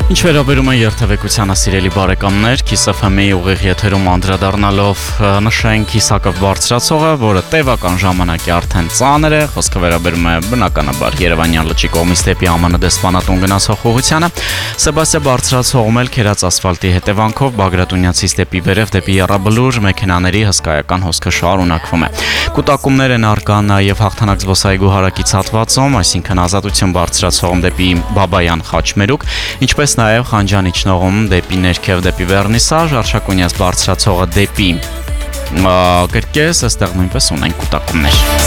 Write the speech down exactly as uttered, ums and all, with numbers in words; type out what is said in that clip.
Ինչ վերաբերում է երթևեկությանը, սիրելի բարեկամներ, Kiss F M-ի ուղիղ եթերում անդրադառնալով նշենք Իսակով բարձրացողը, որը տևական ժամանակի արդեն ծանր է, խոսքը վերաբերում է բնականաբար Երևանյան լճի կողմից դեպի Ա Մ Ն դեսպանատուն գնացող ուղղությանը, Սեբաստիա բարձրացողում էլ քերած ասֆալտի հետևանքով Բագրատունյացից դեպի վերև դեպի Եռաբլուր մեքենաների հսկայական հոսքը շարունակվում է։ Կուտակումներ են առկա նաև Հաղթանակ զբոսայգու հարակից հատվածում, այսինքն Ազատություն բարձրացողում դեպի Բաբայան Խաչմերուկ, ինչպես նաև Խանջանի ճնողում դեպի ներքև դեպի Վերնիսաժ, Արշակունյաց բարձրացողը դեպի Կրկես, այստեղ նույնպես ունենք կուտակումներ։